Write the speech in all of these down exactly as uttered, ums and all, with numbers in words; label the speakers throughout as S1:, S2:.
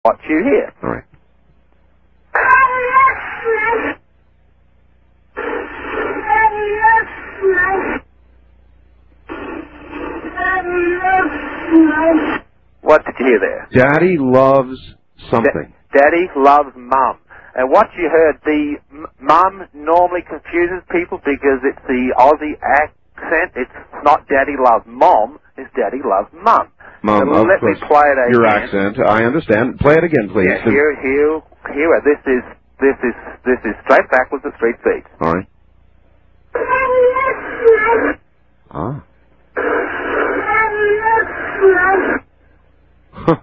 S1: what you hear.
S2: All right.
S1: What did you hear there?
S2: Daddy loves something.
S1: Da- Daddy loves mum. And what you heard, the m- mum normally confuses people because it's the Aussie accent. It's not Daddy loves mom, it's Daddy loves mum.
S2: Mum,
S1: so
S2: of
S1: let
S2: course.
S1: me play it again.
S2: Your accent, I understand. Play it again, please.
S1: Yeah, here, here, here. This is, this is, this is straight backwards the street beat.
S2: All right. Ah. Huh.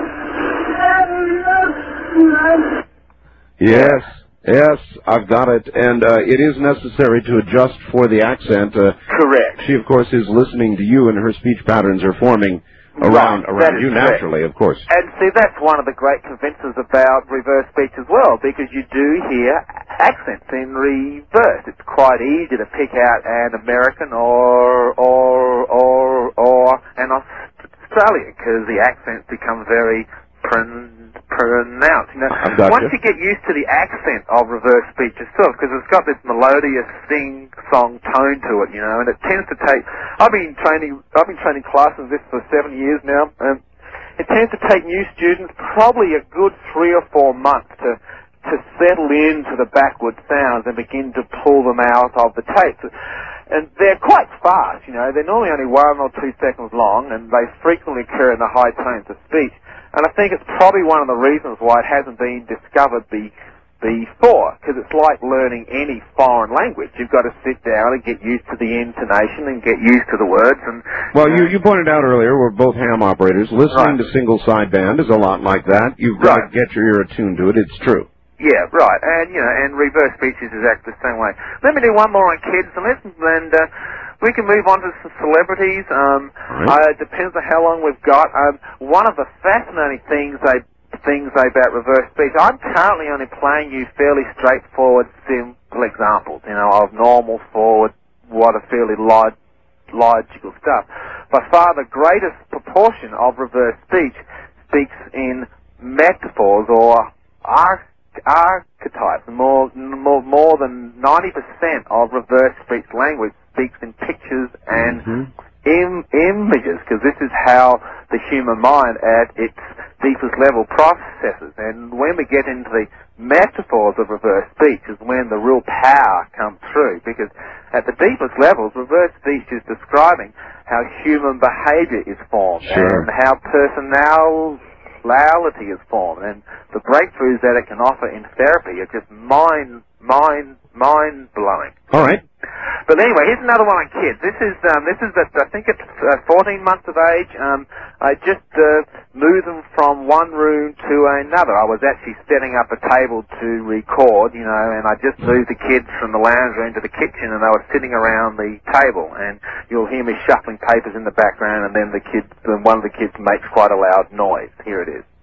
S2: Yes, yes, I've got it. And uh, it is necessary to adjust for the accent. Uh,
S1: Correct.
S2: She, of course, is listening to you, and her speech patterns are forming around
S1: right,
S2: around you
S1: correct.
S2: naturally, of course.
S1: And see, that's one of the great convinces about reverse speech as well, because you do hear accents in reverse. It's quite easy to pick out an American or or or or an Australian, because the accents become very pron- pronounced. You know, once you. you get used to the accent of reverse speech itself, because it's got this melodious sing-song tone to it, you know, and it tends to take. I've been training. I've been training classes this for seven years now, and it tends to take new students probably a good three or four months to to settle into the backward sounds and begin to pull them out of the tapes. And they're quite fast, you know. They're normally only one or two seconds long, and they frequently occur in the high tones of speech. And I think it's probably one of the reasons why it hasn't been discovered be, before, because it's like learning any foreign language. You've got to sit down and get used to the intonation and get used to the words. And
S2: Well, you, you pointed out earlier, we're both ham operators. Listening
S1: right.
S2: to single sideband is a lot like that. You've got
S1: right.
S2: to get your ear attuned to it. It's true.
S1: Yeah, right. And, you know, and reverse speech is exactly the same way. Let me do one more on kids, and, let's, and uh, we can move on to some celebrities. Um,
S2: right.
S1: uh, it depends on how long we've got. Um, one of the fascinating things they things about reverse speech, I'm currently only playing you fairly straightforward, simple examples, you know, of normal, forward, what are fairly log- logical stuff. By far the greatest proportion of reverse speech speaks in metaphors or archetypes. Archetypes. More, more, more than ninety percent of reverse speech language speaks in pictures and
S2: mm-hmm.
S1: im- images, because this is how the human mind at its deepest level processes. And when we get into the metaphors of reverse speech is when the real power comes through, because at the deepest levels, reverse speech is describing how human behavior is formed
S2: sure.
S1: and how personality Reality is formed, and the breakthroughs that it can offer in therapy are just mind, mind, mind blowing.
S2: All right.
S1: But anyway, here's another one on kids. This is um, this is at, I think it's uh, fourteen months of age. Um, I just uh, moved them from one room to another. I was actually setting up a table to record, you know, and I just moved the kids from the lounge room to the kitchen, and they were sitting around the table. And you'll hear me shuffling papers in the background, and then the kids, and one of the kids makes quite a loud noise. Here it is.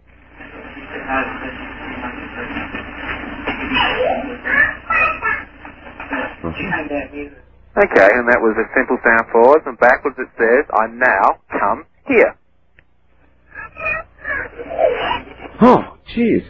S1: Okay, and that was a simple sound forwards, and backwards it says, I now come here.
S2: Oh, jeez.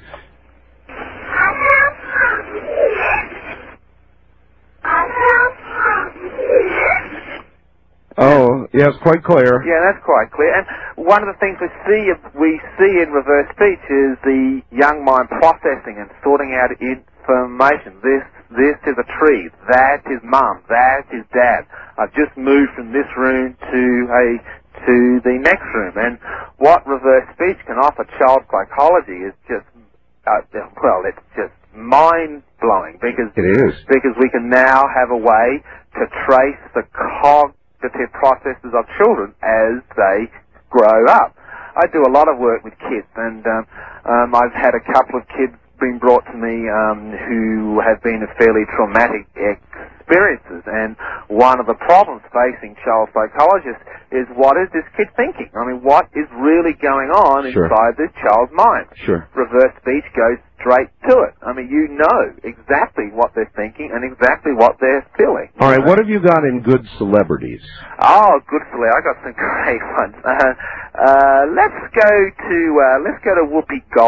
S2: Oh, yes, quite clear.
S1: Yeah, that's quite clear. And one of the things we see we see in reverse speech is the young mind processing and sorting out information. This this is a tree. That is mum. That is dad. I've just moved from this room to a to the next room. And what reverse speech can offer child psychology is just uh, well, it's just mind blowing because
S2: it is
S1: because we can now have a way to trace the cog. The processes of children as they grow up. I do a lot of work with kids, and um, um, I've had a couple of kids being brought to me um, who have been a fairly traumatic ex- experiences. And one of the problems facing child psychologists is, what is this kid thinking? I mean, what is really going on
S2: Sure.
S1: inside this child's mind?
S2: Sure.
S1: Reverse speech goes straight to it. I mean, you know exactly what they're thinking and exactly what they're feeling.
S2: All right, what have you got in good celebrities?
S1: Oh, good Philly. I got some great ones. Uh, uh, let's go to uh, let's go to Whoopi Goldberg.